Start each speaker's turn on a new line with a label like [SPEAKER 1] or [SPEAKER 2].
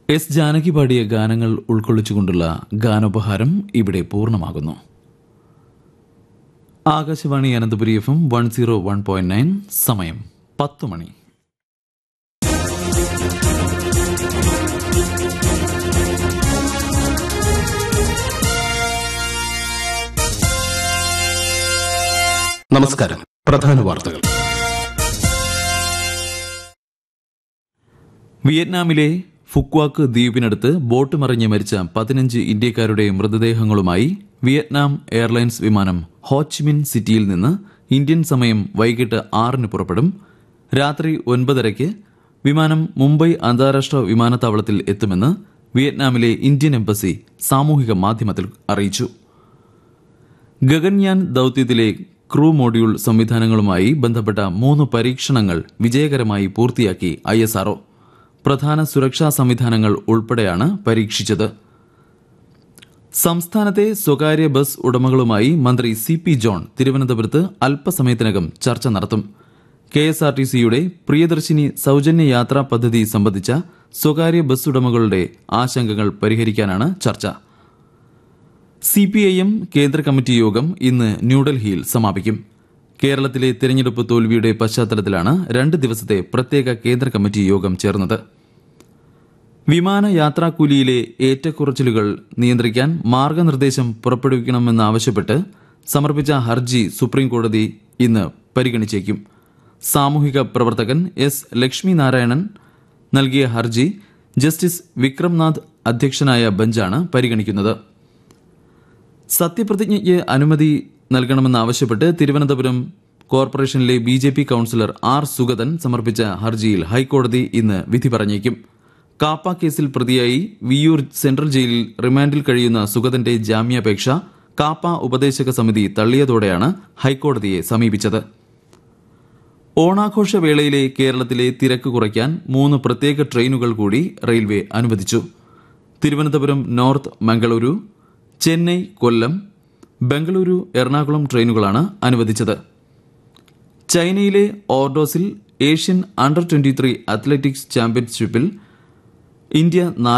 [SPEAKER 1] S Janaki പാടിയ ഗാനങ്ങൾ ഉൾക്കൊള്ളിച്ചുകൊണ്ടുള്ള ഗാനോപഹാരം ഇവിടെ പൂർണ്ണമാകുന്നു. ആകാശവാണി അനന്തപുരി FM 101.9 സമയം 10 മണി.
[SPEAKER 2] നമസ്കാരം. പ്രധാന വാർത്തകൾ.
[SPEAKER 1] വിയറ്റ്നാമിലെ ഫുക്വാക്ക് ദ്വീപിനടുത്ത് ബോട്ട് മറിഞ്ഞ് മരിച്ച 15 ഇന്ത്യക്കാരുടെ മൃതദേഹങ്ങളുമായി വിയറ്റ്നാം എയർലൈൻസ് വിമാനം ഹോച്ചിമിൻ സിറ്റിയിൽ നിന്ന് ഇന്ത്യൻ സമയം വൈകിട്ട് 6 പുറപ്പെടും. രാത്രി 9:30 വിമാനം മുംബൈ അന്താരാഷ്ട്ര വിമാനത്താവളത്തിൽ എത്തുമെന്ന് വിയറ്റ്നാമിലെ ഇന്ത്യൻ എംബസി സാമൂഹിക മാധ്യമത്തിൽ അറിയിച്ചു. ഗഗൻയാൻ ദൌത്യത്തിലെ ക്രൂ മോഡ്യൂൾ സംവിധാനങ്ങളുമായി ബന്ധപ്പെട്ട 3 പരീക്ഷണങ്ങൾ വിജയകരമായി പൂർത്തിയാക്കി ISRO. പ്രധാന സുരക്ഷാ സംവിധാനങ്ങൾ ഉൾപ്പെടെയാണ് പരീക്ഷിച്ചത്. സംസ്ഥാനത്തെ സ്വകാര്യ ബസ് ഉടമകളുമായി മന്ത്രി CP ജോൺ തിരുവനന്തപുരത്ത് അല്പസമയത്തിനകം ചർച്ച നടത്തും. KSRTCയുടെ പ്രിയദർശിനി സൌജന്യ യാത്രാ പദ്ധതി സംബന്ധിച്ച സ്വകാര്യ ബസ് ഉടമകളുടെ ആശങ്കകൾ പരിഹരിക്കാനാണ് ചർച്ച. CPIM കേന്ദ്ര കമ്മിറ്റി യോഗം ഇന്ന് ന്യൂഡൽഹിയിൽ സമാപിക്കും. കേരളത്തിലെ തെരഞ്ഞെടുപ്പ് തോൽവിയുടെ പശ്ചാത്തലത്തിലാണ് 2 ദിവസത്തെ പ്രത്യേക കേന്ദ്ര കമ്മിറ്റി യോഗം ചേർന്നത്. വിമാനയാത്രാക്കൂലിയിലെ ഏറ്റക്കുറച്ചിലുകൾ നിയന്ത്രിക്കാൻ മാർഗനിർദ്ദേശം പുറപ്പെടുവിക്കണമെന്നാവശ്യപ്പെട്ട് സമർപ്പിച്ച ഹർജി സുപ്രീംകോടതി ഇന്ന് പരിഗണിച്ചേക്കും. സാമൂഹിക പ്രവർത്തകൻ S. ലക്ഷ്മിനാരായണൻ നൽകിയ ഹർജി ജസ്റ്റിസ് വിക്രംനാഥ് അധ്യക്ഷനായ ബെഞ്ചാണ് പരിഗണിക്കുന്നത്. സത്യപ്രതിജ്ഞയ്ക്ക് അനുമതി നൽകണമെന്നാവശ്യപ്പെട്ട് തിരുവനന്തപുരം കോർപ്പറേഷനിലെ BJP കൌൺസിലർ R. സുഗതൻ സമർപ്പിച്ച ഹർജിയിൽ ഹൈക്കോടതി ഇന്ന് വിധി പറഞ്ഞേക്കും. കാപ്പ കേസിൽ പ്രതിയായി വിയ്യൂർ സെൻട്രൽ ജയിലിൽ റിമാൻഡിൽ കഴിയുന്ന സുഗതന്റെ ജാമ്യാപേക്ഷ കാപ്പ ഉപദേശക സമിതി തള്ളിയതോടെയാണ് ഹൈക്കോടതിയെ സമീപിച്ചത്. ഓണാഘോഷവേളയിലെ കേരളത്തിലെ തിരക്ക് കുറയ്ക്കാൻ 3 പ്രത്യേക ട്രെയിനുകൾ കൂടി റെയിൽവേ അനുവദിച്ചു. തിരുവനന്തപുരം നോർത്ത് മംഗളൂരു, ചെന്നൈ കൊല്ലം, ബംഗളൂരു എറണാകുളം ട്രെയിനുകളാണ് അനുവദിച്ചത്. ചൈനയിലെ ഓർഡോസിൽ ഏഷ്യൻ അണ്ടർ 23 അത്ലറ്റിക്സ് ചാമ്പ്യൻഷിപ്പിൽ ഇന്ത്യ